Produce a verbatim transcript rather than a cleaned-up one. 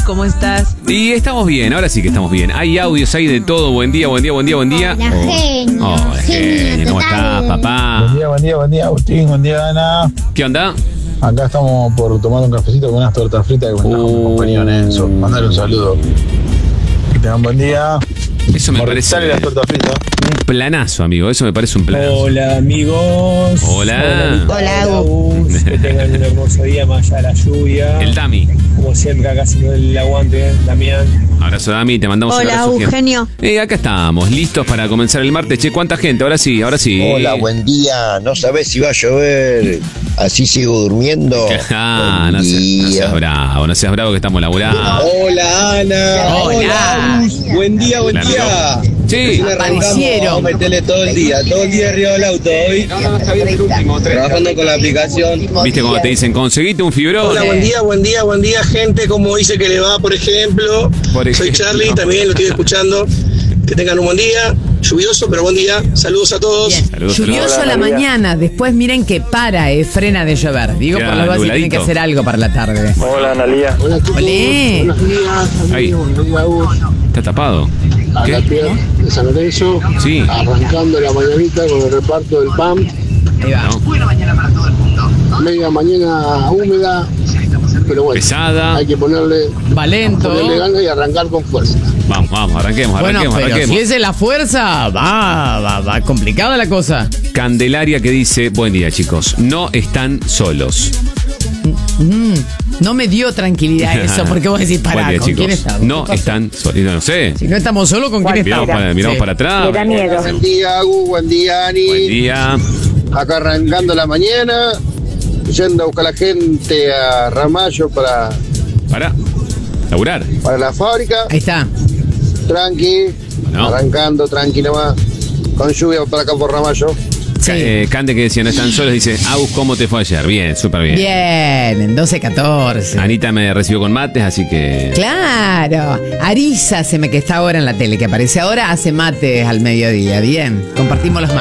¿cómo estás? Y estamos bien, ahora sí que estamos bien. Hay audios, hay de todo. Buen día, buen día, buen día, buen día. Hola, oh. genio. Hola, genio. ¿Cómo estás, papá? Buen día, buen día, buen día, Agustín, buen día, Ana. ¿Qué onda? Acá estamos por tomar un cafecito con unas tortas fritas que comentamos con mi compañero Enzo. Mandale un saludo. Que tengan buen día. Eso me parece Sale las tortas fritas. un planazo, amigo. Eso me parece un planazo. Hola, amigos. Hola. Hola, Agus. Que tengan un hermoso día más allá de la lluvia. El Dami. Como siempre, acá haciendo el aguante, Damián. Abrazo, Dami. Te mandamos un Hola, abrazo. Eugenio. Eh, acá estamos, listos para comenzar el martes. Che, ¿cuánta gente? Ahora sí, ahora sí. Hola, buen día. No sabés si va a llover. Así sigo durmiendo. Ah, no, Buen seas, no día. seas bravo, no seas bravo que estamos laburando. Hola, Ana. Hola. Agus. Buen día, buen Claro. día. Sí. Recién arrancamos, Aparecieron. vamos a meterle todo el día, todo el día arriba del auto hoy. Trabajando con la aplicación. ¿Viste cuando te dicen, conseguite un fibrón? Hola, buen día, buen día, buen día, gente. ¿Cómo dice que le va, por ejemplo? Por Soy ejemplo. Charlie, también lo estoy escuchando. Que tengan un buen día. Lluvioso, pero buen día. Saludos a todos. Bien. Saludos, Lluvioso saludos. a la mañana, después miren que para, eh, frena de llover. Digo, Queda por las bases tienen nubladito. que hacer algo para la tarde. Hola, Analia. Hola, chicos. Olé. Buenos días. Ahí. Buenos días, Agus. Está tapado. Acá ¿Qué? estoy de San Lorenzo. Sí. Arrancando la mañanita con el reparto del P A M. Ahí va. No. Media mañana húmeda. Pero bueno, Pesada. hay que ponerle, Valento. ponerle ganas y arrancar con fuerza. Vamos, vamos, arranquemos, Bueno, arranquemos, pero arranquemos. si esa es la fuerza, va, va, va complicada la cosa. Candelaria que dice, buen día chicos, no están solos. Mm, no me dio tranquilidad eso, porque vos decís, Buen pará, día, ¿con chicos. quién estamos? No ¿Qué pasó? están solos. No sé. Si no estamos solos, ¿con quién Miramos estamos? para, miramos Sí. para atrás. Buen día, Agus. Buen día, Ani. Buen día. Acá arrancando la mañana. Yendo a buscar a la gente a Ramallo para, Para. Laburar. para la fábrica. Ahí está. Tranqui. Bueno. Arrancando, tranqui nomás. Con lluvia para acá por Ramallo. Sí. Eh, Cande que decía, no están solos, dice, Agus, ¿cómo te fue ayer? Bien, súper bien. Bien, en doce catorce. Anita me recibió con mates, así que... Claro. Arisa se me que está ahora en la tele, que aparece ahora, hace mates al mediodía. Bien, compartimos los mates.